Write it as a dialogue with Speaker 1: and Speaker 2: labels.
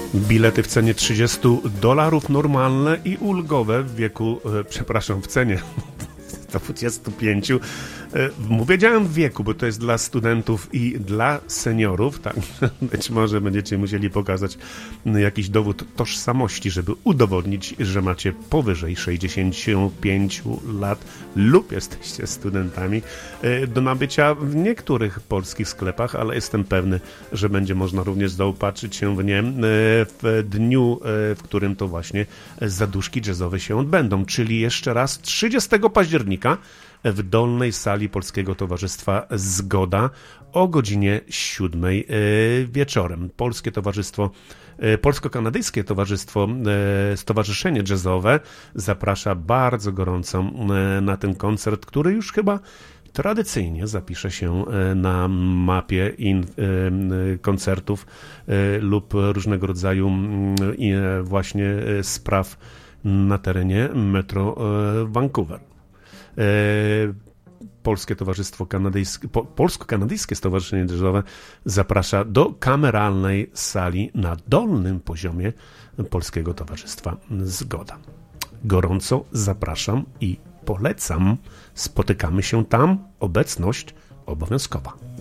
Speaker 1: Bilety w cenie $30 normalne i ulgowe w wieku, w cenie 25. Wiedziałem w wieku, bo to jest dla studentów i dla seniorów, tak? Być może będziecie musieli pokazać jakiś dowód tożsamości, żeby udowodnić, że macie powyżej 65 lat lub jesteście studentami, do nabycia w niektórych polskich sklepach, ale jestem pewny, że będzie można również zaopatrzyć się w nie w dniu, w którym to właśnie zaduszki jazzowe się odbędą, czyli jeszcze raz 30 października w dolnej sali Polskiego Towarzystwa Zgoda o godzinie 7 wieczorem. Polsko-Kanadyjskie Stowarzyszenie Jazzowe zaprasza bardzo gorąco na ten koncert, który już chyba tradycyjnie zapisze się na mapie koncertów lub różnego rodzaju właśnie spraw na terenie Metro Vancouver. Polsko-Kanadyjskie Stowarzyszenie Jazzowe zaprasza do kameralnej sali na dolnym poziomie Polskiego Towarzystwa Zgoda. Gorąco zapraszam i polecam. Spotykamy się tam. Obecność obowiązkowa.